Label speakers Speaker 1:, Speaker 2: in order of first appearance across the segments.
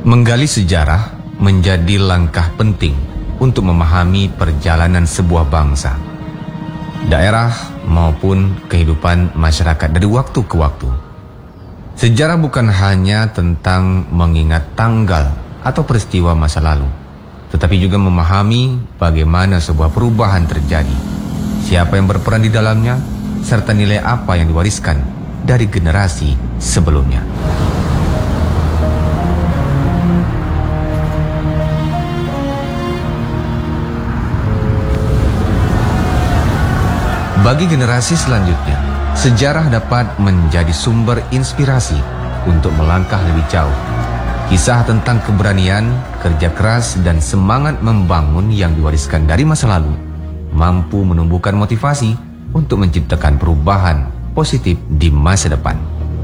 Speaker 1: Menggali sejarah menjadi langkah penting untuk memahami perjalanan sebuah bangsa, daerah maupun kehidupan masyarakat dari waktu ke waktu. Sejarah bukan hanya tentang mengingat tanggal atau peristiwa masa lalu, tetapi juga memahami bagaimana sebuah perubahan terjadi, siapa yang berperan di dalamnya, serta nilai apa yang diwariskan dari generasi sebelumnya. Bagi generasi selanjutnya, sejarah dapat menjadi sumber inspirasi untuk melangkah lebih jauh. Kisah tentang keberanian, kerja keras, dan semangat membangun yang diwariskan dari masa lalu mampu menumbuhkan motivasi untuk menciptakan perubahan positif di masa depan.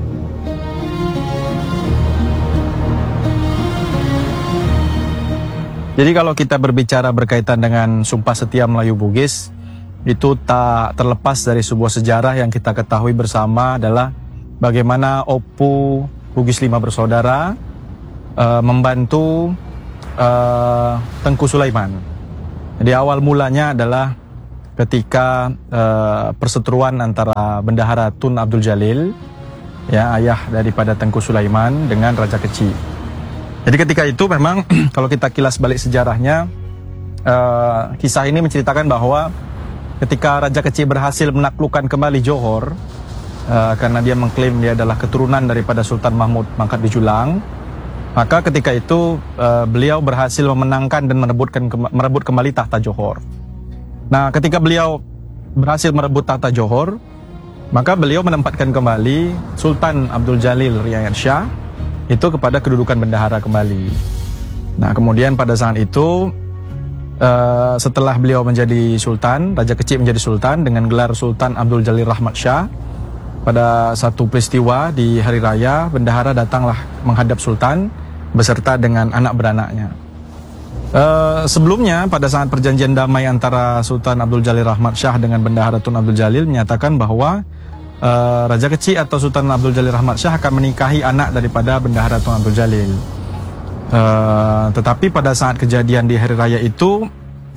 Speaker 2: Jadi kalau kita berbicara berkaitan dengan Sumpah Setia Melayu Bugis, itu tak terlepas dari sebuah sejarah yang kita ketahui bersama adalah bagaimana Opu Bugis 5 bersaudara membantu Tengku Sulaiman. Jadi awal mulanya adalah ketika perseteruan antara Bendahara Tun Abdul Jalil, ya, ayah daripada Tengku Sulaiman, dengan Raja Kecik. Jadi ketika itu memang kalau kita kilas balik sejarahnya, kisah ini menceritakan bahwa ketika Raja Kecik berhasil menaklukkan kembali Johor, karena dia mengklaim dia adalah keturunan daripada Sultan Mahmud Mangkat Julang, maka ketika itu beliau berhasil memenangkan dan merebut kembali tahta Johor. Nah, ketika beliau berhasil merebut tahta Johor, maka beliau menempatkan kembali Sultan Abdul Jalil Riayat Shah itu kepada kedudukan bendahara kembali. Nah, kemudian pada saat itu setelah beliau menjadi sultan, Raja Kecik menjadi sultan dengan gelar Sultan Abdul Jalil Rahmat Shah. Pada satu peristiwa di hari raya, bendahara datanglah menghadap sultan beserta dengan anak beranaknya. Sebelumnya pada saat perjanjian damai antara Sultan Abdul Jalil Rahmat Shah dengan Bendahara Tun Abdul Jalil menyatakan bahwa Raja Kecik atau Sultan Abdul Jalil Rahmat Shah akan menikahi anak daripada Bendahara Tun Abdul Jalil. Tetapi pada saat kejadian di hari raya itu,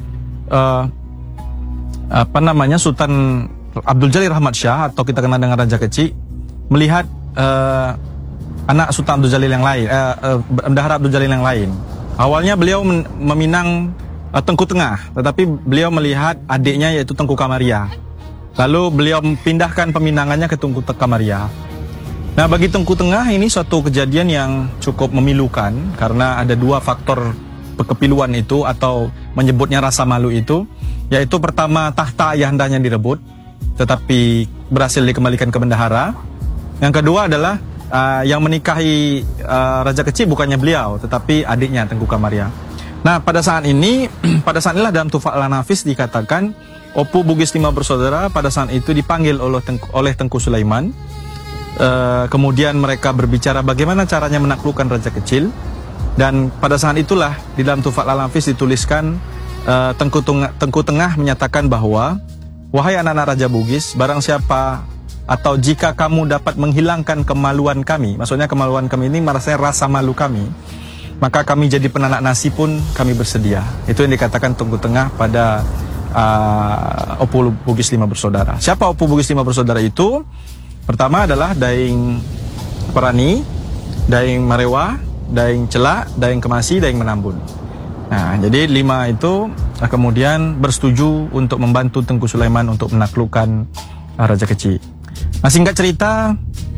Speaker 2: Sultan Abdul Jalil Rahmat Shah atau kita kenal dengan Raja Kecik melihat anak Sultan Abdul Jalil yang lain, Bendahara Abdul Jalil yang lain. Awalnya beliau meminang Tengku Tengah, tetapi beliau melihat adiknya yaitu Tengku Kamaria. Lalu beliau pindahkan peminangannya ke Tengku Kamaria. Nah, bagi Tengku Tengah ini suatu kejadian yang cukup memilukan karena ada dua faktor kepiluan itu atau menyebutnya rasa malu itu, yaitu pertama tahta ayahandanya direbut tetapi berhasil dikembalikan ke bendahara. Yang kedua adalah yang menikahi Raja Kecik bukannya beliau tetapi adiknya Tengku Kamaria. Nah, pada saat inilah dalam Tufaq Al-Nafis dikatakan Opu Bugis 5 bersaudara pada saat itu dipanggil oleh Tengku Sulaiman. Kemudian mereka berbicara bagaimana caranya menaklukkan Raja Kecil, dan pada saat itulah di dalam Tufaq Al-Nafis dituliskan Tengku Tengah menyatakan bahwa wahai anak-anak Raja Bugis, barang siapa atau jika kamu dapat menghilangkan kemaluan kami, maksudnya kemaluan kami ini merasanya rasa malu kami, maka kami jadi penanak nasi pun kami bersedia. Itu yang dikatakan Tengku Tengah pada Opu Bugis 5 bersaudara. Siapa Opu Bugis 5 bersaudara itu? Pertama adalah Daeng Perani, Daeng Marewa, Daeng Celak, Daeng Kemasi, Daeng Menambun. Nah, jadi 5 itu kemudian bersetuju untuk membantu Tengku Sulaiman untuk menaklukkan Raja Kecik. Nah, singkat cerita,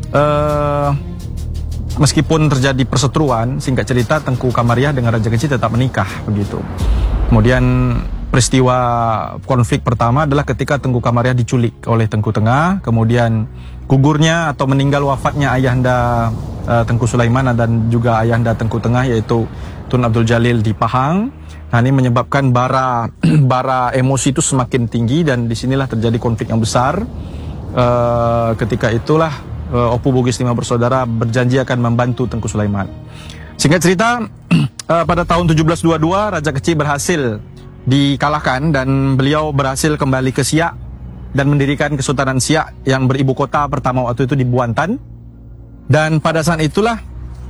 Speaker 2: meskipun terjadi perseteruan, singkat cerita Tengku Kamaria dengan Raja Kecik tetap menikah begitu. Kemudian peristiwa konflik pertama adalah ketika Tengku Kamaria diculik oleh Tengku Tengah, kemudian gugurnya atau meninggal wafatnya ayahanda Tengku Sulaiman dan juga ayahanda Tengku Tengah yaitu Tun Abdul Jalil di Pahang. Nah, ini menyebabkan bara emosi itu semakin tinggi dan disinilah terjadi konflik yang besar. Ketika itulah Opu Bugis 5 bersaudara berjanji akan membantu Tengku Sulaiman. Singkat cerita, pada tahun 1722 Raja Kecik berhasil dikalahkan dan beliau berhasil kembali ke Siak dan mendirikan Kesultanan Siak yang beribu kota pertama waktu itu di Buantan. Dan pada saat itulah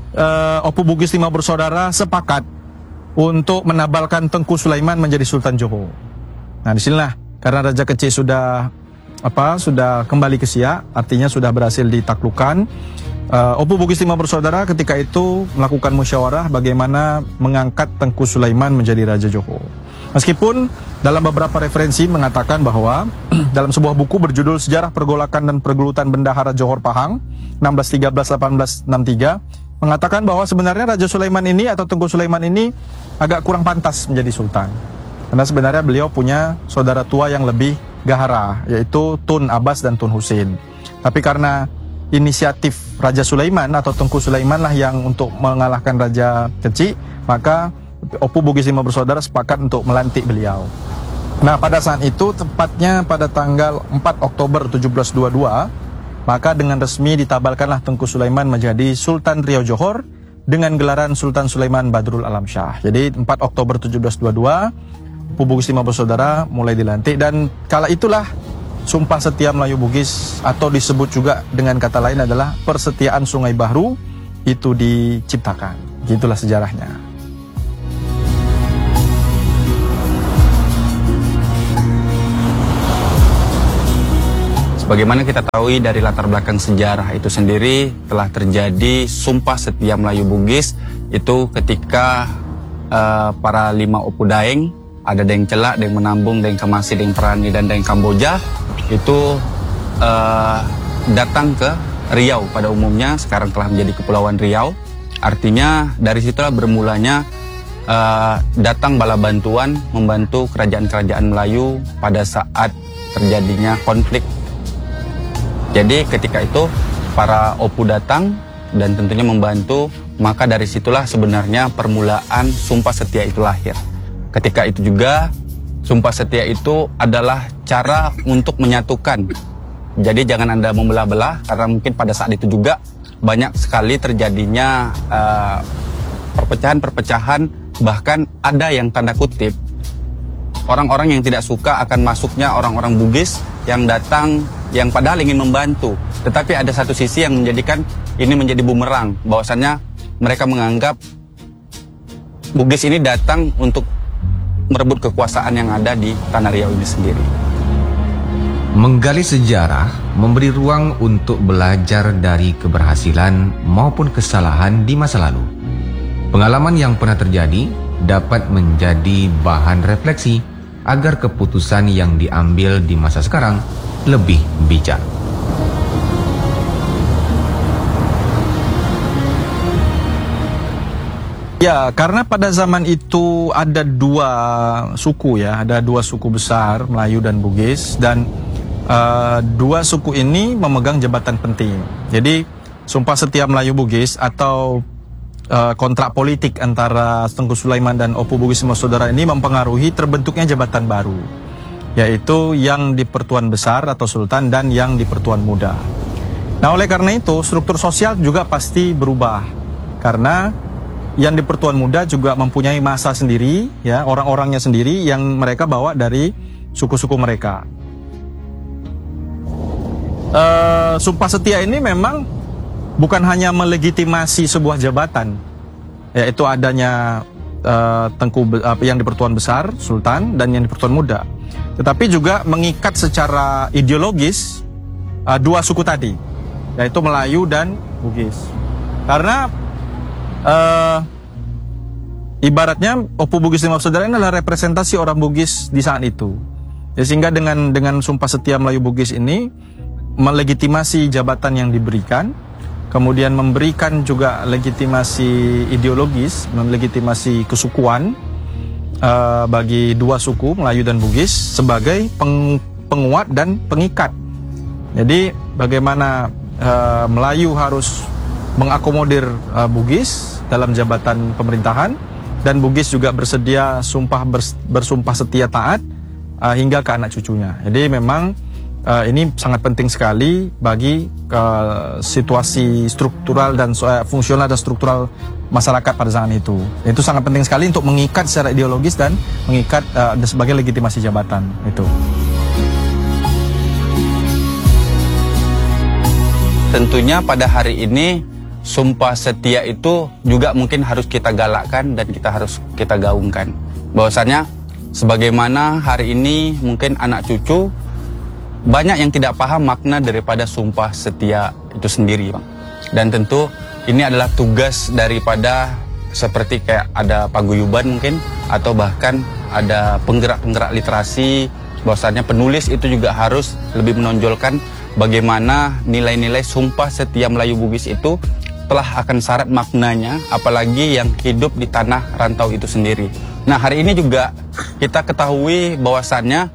Speaker 2: Opu Bugis Lima Bersaudara sepakat untuk menabalkan Tengku Sulaiman menjadi Sultan Johor. Nah, disinilah karena Raja Kecil sudah kembali ke Siak, artinya sudah berhasil ditaklukkan. Opu Bugis Lima Bersaudara ketika itu melakukan musyawarah bagaimana mengangkat Tengku Sulaiman menjadi Raja Johor. Meskipun dalam beberapa referensi mengatakan bahwa dalam sebuah buku berjudul Sejarah Pergolakan dan Pergelutan Bendahara Johor Pahang 1613-1863 mengatakan bahwa sebenarnya Raja Sulaiman ini atau Tengku Sulaiman ini agak kurang pantas menjadi sultan. Karena sebenarnya beliau punya saudara tua yang lebih gahara, yaitu Tun Abbas dan Tun Husin. Tapi karena inisiatif Raja Sulaiman atau Tengku Sulaiman lah yang untuk mengalahkan Raja Kecil, maka Opu Bugis Lima Bersaudara sepakat untuk melantik beliau. Nah, pada saat itu, tepatnya pada tanggal 4 Oktober 1722, maka dengan resmi ditabalkanlah Tengku Sulaiman menjadi Sultan Riau Johor dengan gelaran Sultan Sulaiman Badrul Alam Shah. Jadi 4 Oktober 1722, Opu Bugis Lima Bersaudara mulai dilantik, dan kala itulah Sumpah Setia Melayu Bugis atau disebut juga dengan kata lain adalah Persetiaan Sungai Bahru itu diciptakan. Gitulah sejarahnya.
Speaker 3: Bagaimana kita tahu dari latar belakang sejarah itu sendiri telah terjadi Sumpah Setia Melayu Bugis itu ketika para 5 Opu Daeng, ada Daeng Celak, Daeng Menambung, Daeng Kemasi, Daeng Perani, dan Daeng Kamboja itu datang ke Riau pada umumnya, sekarang telah menjadi Kepulauan Riau. Artinya dari situlah bermulanya datang bala bantuan membantu kerajaan-kerajaan Melayu pada saat terjadinya konflik. Jadi ketika itu para Opu datang dan tentunya membantu, maka dari situlah sebenarnya permulaan Sumpah Setia itu lahir. Ketika itu juga Sumpah Setia itu adalah cara untuk menyatukan. Jadi jangan Anda membelah-belah, karena mungkin pada saat itu juga banyak sekali terjadinya perpecahan-perpecahan, bahkan ada yang tanda kutip orang-orang yang tidak suka akan masuknya orang-orang Bugis yang datang, yang padahal ingin membantu. Tetapi ada satu sisi yang menjadikan ini menjadi bumerang, bahwasannya mereka menganggap Bugis ini datang untuk merebut kekuasaan yang ada di Tanah Riau ini sendiri.
Speaker 1: Menggali sejarah memberi ruang untuk belajar dari keberhasilan maupun kesalahan di masa lalu. Pengalaman yang pernah terjadi dapat menjadi bahan refleksi agar keputusan yang diambil di masa sekarang lebih bijak.
Speaker 2: Ya, karena pada zaman itu ada 2 suku ya, ada 2 suku besar, Melayu dan Bugis, dan 2 suku ini memegang jabatan penting. Jadi Sumpah Setia Melayu Bugis atau kontrak politik antara Tengku Sulaiman dan Opu Bugis Lima Bersaudara ini mempengaruhi terbentuknya jabatan baru, yaitu yang di Pertuan Besar atau Sultan dan yang di Pertuan Muda. Nah, oleh karena itu struktur sosial juga pasti berubah, karena yang di Pertuan Muda juga mempunyai masa sendiri, ya, orang-orangnya sendiri yang mereka bawa dari suku-suku mereka. Sumpah Setia ini memang bukan hanya melegitimasi sebuah jabatan, yaitu adanya yang di Pertuan Besar, Sultan, dan yang di Pertuan Muda, tetapi juga mengikat secara ideologis 2 suku tadi, yaitu Melayu dan Bugis. Karena ibaratnya Opu Bugis Lima Bersaudara ini adalah representasi orang Bugis di saat itu. Ya, sehingga dengan Sumpah Setia Melayu Bugis ini melegitimasi jabatan yang diberikan, kemudian memberikan juga legitimasi ideologis, melegitimasi kesukuan bagi 2 suku Melayu dan Bugis sebagai penguat dan pengikat. Jadi bagaimana Melayu harus mengakomodir Bugis dalam jabatan pemerintahan, dan Bugis juga bersedia bersumpah setia taat hingga ke anak cucunya. Jadi memang ini sangat penting sekali bagi situasi struktural dan fungsional dan struktural masyarakat pada zaman itu. Itu sangat penting sekali untuk mengikat secara ideologis dan mengikat sebagai legitimasi jabatan itu.
Speaker 3: Tentunya pada hari ini sumpah setia itu juga mungkin harus kita galakkan dan harus kita gaungkan. Bahwasannya sebagaimana hari ini mungkin anak cucu banyak yang tidak paham makna daripada sumpah setia itu sendiri, Bang. Dan tentu ini adalah tugas daripada seperti kayak ada paguyuban mungkin, atau bahkan ada penggerak-penggerak literasi, bahwasannya penulis itu juga harus lebih menonjolkan bagaimana nilai-nilai sumpah setia Melayu Bugis itu telah akan syarat maknanya, apalagi yang hidup di tanah rantau itu sendiri. Nah, hari ini juga kita ketahui bahwasannya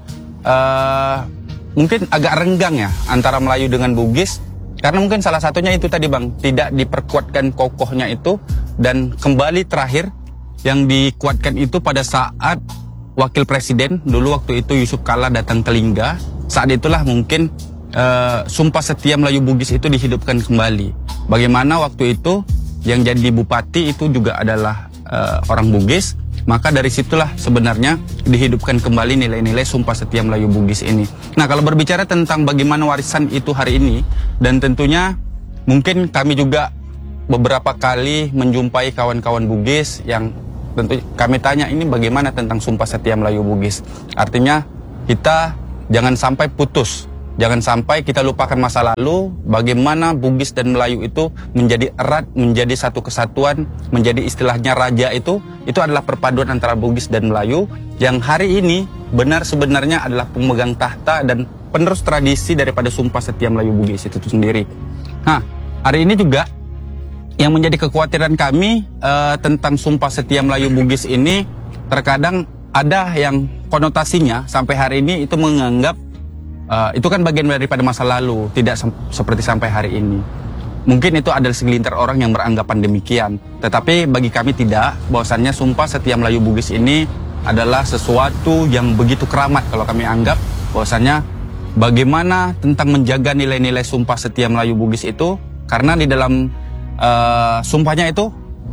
Speaker 3: mungkin agak renggang ya antara Melayu dengan Bugis, karena mungkin salah satunya itu tadi, Bang, tidak diperkuatkan kokohnya itu, dan kembali terakhir yang dikuatkan itu pada saat Wakil Presiden dulu waktu itu Yusuf Kala datang ke Lingga. Saat itulah mungkin sumpah setia Melayu Bugis itu dihidupkan kembali. Bagaimana waktu itu yang jadi bupati itu juga adalah orang Bugis, maka dari situlah sebenarnya dihidupkan kembali nilai-nilai sumpah setia Melayu Bugis ini. Nah, kalau berbicara tentang bagaimana warisan itu hari ini, dan tentunya mungkin kami juga beberapa kali menjumpai kawan-kawan Bugis yang tentu kami tanya ini bagaimana tentang sumpah setia Melayu Bugis. Artinya kita jangan sampai putus, jangan sampai kita lupakan masa lalu, bagaimana Bugis dan Melayu itu menjadi erat, menjadi satu kesatuan, menjadi istilahnya raja itu adalah perpaduan antara Bugis dan Melayu yang hari ini benar sebenarnya adalah pemegang tahta dan penerus tradisi daripada sumpah setia Melayu Bugis itu sendiri. Nah, hari ini juga yang menjadi kekhawatiran kami tentang sumpah setia Melayu Bugis ini, terkadang ada yang konotasinya sampai hari ini itu menganggap itu kan bagian daripada masa lalu, tidak seperti sampai hari ini. Mungkin itu adalah segelintir orang yang beranggapan demikian. Tetapi bagi kami tidak, bahwasannya sumpah setia Melayu Bugis ini adalah sesuatu yang begitu keramat kalau kami anggap, bahwasannya bagaimana tentang menjaga nilai-nilai sumpah setia Melayu Bugis itu, karena di dalam sumpahnya itu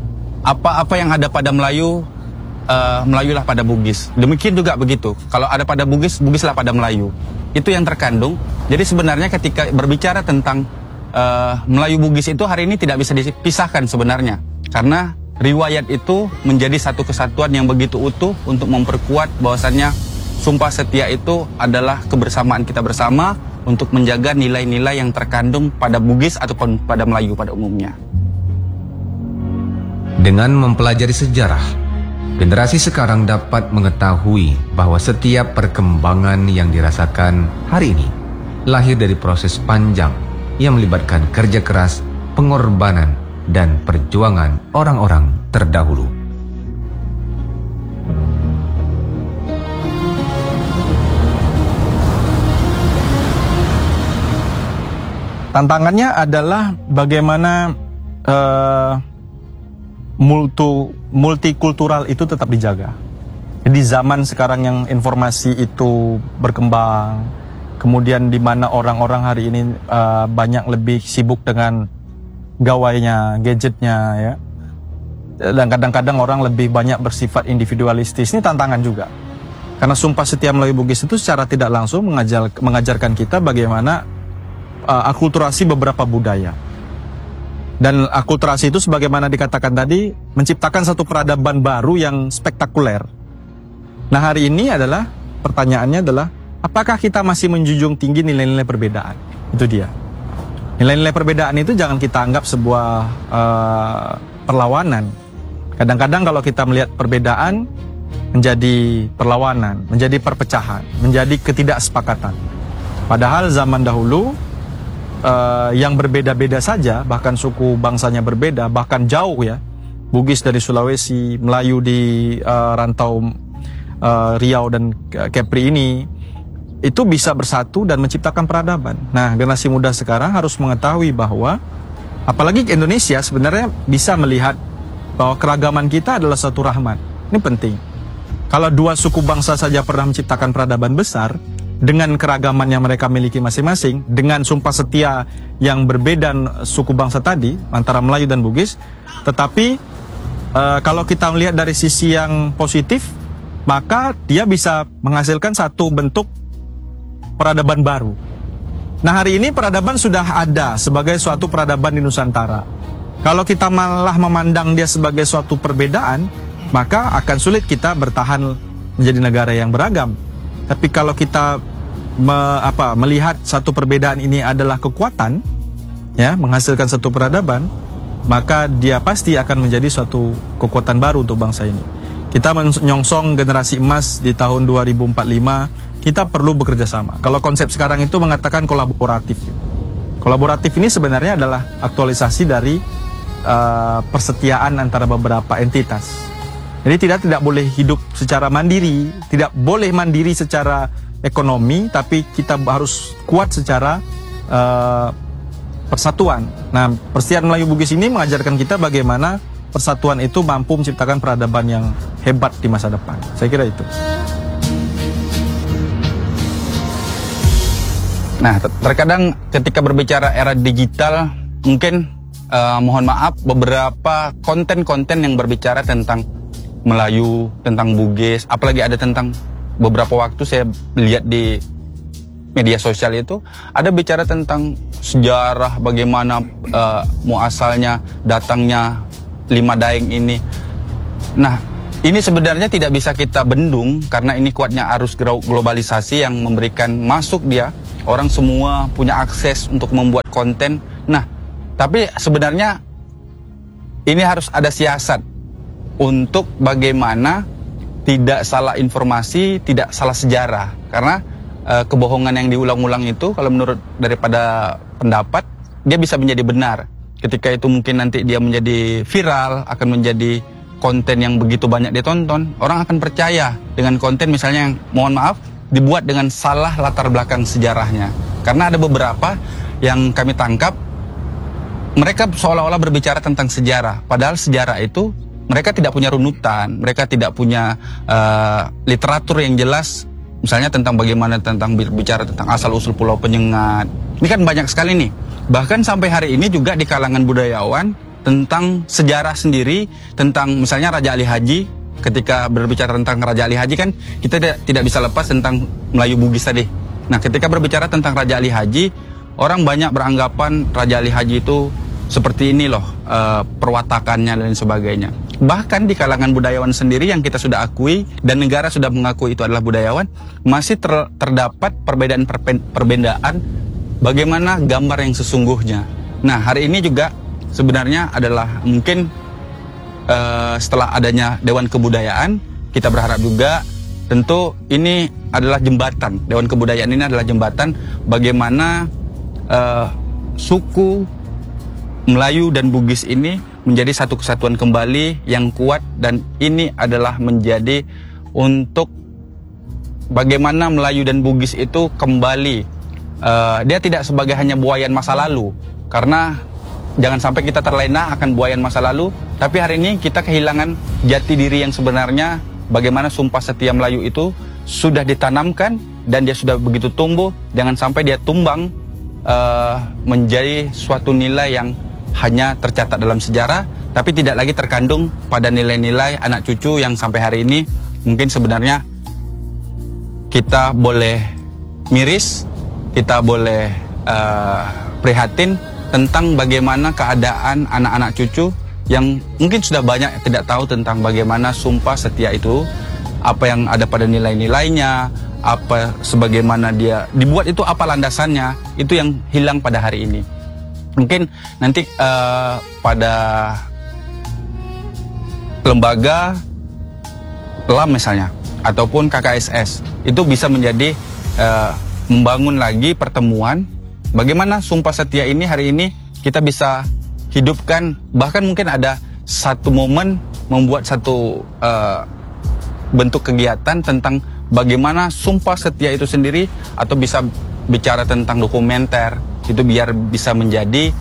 Speaker 3: apa yang ada pada Melayu, Melayulah pada Bugis. Demikian juga begitu. Kalau ada pada Bugis, Bugislah pada Melayu. Itu yang terkandung. Jadi sebenarnya ketika berbicara tentang Melayu Bugis itu hari ini tidak bisa dipisahkan sebenarnya, karena riwayat itu menjadi satu kesatuan yang begitu utuh untuk memperkuat bahwasannya sumpah setia itu adalah kebersamaan kita bersama untuk menjaga nilai-nilai yang terkandung pada Bugis ataupun pada Melayu pada umumnya.
Speaker 1: Dengan mempelajari sejarah, generasi sekarang dapat mengetahui bahwa setiap perkembangan yang dirasakan hari ini lahir dari proses panjang yang melibatkan kerja keras, pengorbanan, dan perjuangan orang-orang terdahulu.
Speaker 2: Tantangannya adalah bagaimana multikultural itu tetap dijaga. Di zaman sekarang yang informasi itu berkembang, kemudian di mana orang-orang hari ini banyak lebih sibuk dengan gawainya, gadgetnya, ya. Dan kadang-kadang orang lebih banyak bersifat individualistis. Ini tantangan juga. Karena sumpah setia Melayu Bugis itu secara tidak langsung mengajarkan kita bagaimana akulturasi beberapa budaya. Dan akulturasi itu sebagaimana dikatakan tadi, menciptakan satu peradaban baru yang spektakuler. Nah, hari ini adalah, pertanyaannya adalah, apakah kita masih menjunjung tinggi nilai-nilai perbedaan? Itu dia. Nilai-nilai perbedaan itu jangan kita anggap sebuah perlawanan. Kadang-kadang kalau kita melihat perbedaan menjadi perlawanan, menjadi perpecahan, menjadi ketidaksepakatan. Padahal zaman dahulu yang berbeda-beda saja, bahkan suku bangsanya berbeda, bahkan jauh ya, Bugis dari Sulawesi, Melayu di rantau Riau dan Kepri ini, itu bisa bersatu dan menciptakan peradaban. Nah, generasi muda sekarang harus mengetahui bahwa, apalagi Indonesia sebenarnya bisa melihat bahwa keragaman kita adalah satu rahmat. Ini penting. Kalau dua suku bangsa saja pernah menciptakan peradaban besar, dengan keragaman yang mereka miliki masing-masing, dengan sumpah setia yang berbeda suku bangsa tadi, antara Melayu dan Bugis, tetapi kalau kita melihat dari sisi yang positif, maka dia bisa menghasilkan satu bentuk peradaban baru. Nah, hari ini peradaban sudah ada sebagai suatu peradaban di Nusantara. Kalau kita malah memandang dia sebagai suatu perbedaan, maka akan sulit kita bertahan menjadi negara yang beragam. Tapi kalau kita melihat satu perbedaan ini adalah kekuatan, ya, menghasilkan satu peradaban, maka dia pasti akan menjadi suatu kekuatan baru untuk bangsa ini. Kita menyongsong generasi emas di tahun 2045, kita perlu bekerja sama. Kalau konsep sekarang itu mengatakan kolaboratif. Kolaboratif ini sebenarnya adalah aktualisasi dari persetiaan antara beberapa entitas. Jadi tidak boleh hidup secara mandiri, tidak boleh mandiri secara ekonomi, tapi kita harus kuat secara persatuan. Nah, Persatuan Melayu Bugis ini mengajarkan kita bagaimana persatuan itu mampu menciptakan peradaban yang hebat di masa depan. Saya kira itu.
Speaker 3: Nah, terkadang ketika berbicara era digital, mungkin mohon maaf, beberapa konten-konten yang berbicara tentang Melayu, tentang Bugis, apalagi ada tentang beberapa waktu saya lihat di media sosial itu ada bicara tentang sejarah bagaimana muasalnya, datangnya Lima Daeng ini. Nah, ini sebenarnya tidak bisa kita bendung karena ini kuatnya arus globalisasi yang memberikan masuk dia. Orang semua punya akses untuk membuat konten. Nah, tapi sebenarnya ini harus ada siasat untuk bagaimana tidak salah informasi, tidak salah sejarah. Karena kebohongan yang diulang-ulang itu kalau menurut daripada pendapat, dia bisa menjadi benar. Ketika itu mungkin nanti dia menjadi viral, akan menjadi konten yang begitu banyak ditonton, orang akan percaya dengan konten misalnya yang mohon maaf dibuat dengan salah latar belakang sejarahnya. Karena ada beberapa yang kami tangkap, mereka seolah-olah berbicara tentang sejarah, padahal sejarah itu mereka tidak punya runutan, mereka tidak punya literatur yang jelas, misalnya tentang bagaimana tentang berbicara tentang asal-usul Pulau Penyengat. Ini kan banyak sekali nih. Bahkan sampai hari ini juga di kalangan budayawan tentang sejarah sendiri, tentang misalnya Raja Ali Haji. Ketika berbicara tentang Raja Ali Haji kan kita tidak bisa lepas tentang Melayu Bugis tadi. Nah, ketika berbicara tentang Raja Ali Haji, orang banyak beranggapan Raja Ali Haji itu seperti ini loh perwatakannya dan sebagainya. Bahkan di kalangan budayawan sendiri yang kita sudah akui dan negara sudah mengakui itu adalah budayawan, masih terdapat perbedaan bagaimana gambar yang sesungguhnya. Nah, hari ini juga sebenarnya adalah mungkin setelah adanya Dewan Kebudayaan, kita berharap juga tentu ini adalah jembatan. Dewan Kebudayaan ini adalah jembatan bagaimana suku Melayu dan Bugis ini menjadi satu kesatuan kembali yang kuat, dan ini adalah menjadi untuk bagaimana Melayu dan Bugis itu kembali. Dia tidak sebagai hanya buayan masa lalu, karena jangan sampai kita terlena akan buayan masa lalu, tapi hari ini kita kehilangan jati diri yang sebenarnya. Bagaimana Sumpah Setia Melayu itu sudah ditanamkan dan dia sudah begitu tumbuh, jangan sampai dia tumbang menjadi suatu nilai yang hanya tercatat dalam sejarah, tapi tidak lagi terkandung pada nilai-nilai anak cucu yang sampai hari ini mungkin sebenarnya kita boleh miris, kita boleh prihatin tentang bagaimana keadaan anak-anak cucu yang mungkin sudah banyak tidak tahu tentang bagaimana Sumpah Setia itu, apa yang ada pada nilai-nilainya, apa sebagaimana dia dibuat itu, apa landasannya, itu yang hilang pada hari ini. Mungkin nanti pada lembaga LAM misalnya ataupun KKSS itu bisa menjadi membangun lagi pertemuan bagaimana Sumpah Setia ini hari ini kita bisa hidupkan. Bahkan mungkin ada satu momen membuat satu bentuk kegiatan tentang bagaimana Sumpah Setia itu sendiri, atau bisa bicara tentang dokumenter itu biar bisa menjadi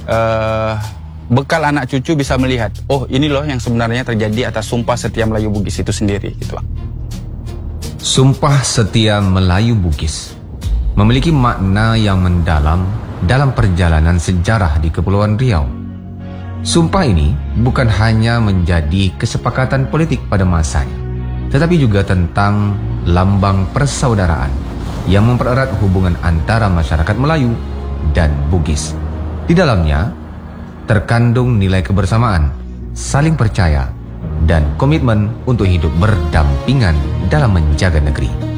Speaker 3: bekal anak cucu bisa melihat, oh ini loh yang sebenarnya terjadi atas Sumpah Setia Melayu Bugis itu sendiri gitu.
Speaker 1: Sumpah Setia Melayu Bugis memiliki makna yang mendalam dalam perjalanan sejarah di Kepulauan Riau. Sumpah ini bukan hanya menjadi kesepakatan politik pada masanya, tetapi juga tentang lambang persaudaraan yang mempererat hubungan antara masyarakat Melayu dan Bugis. Di dalamnya terkandung nilai kebersamaan, saling percaya, dan komitmen untuk hidup berdampingan dalam menjaga negeri.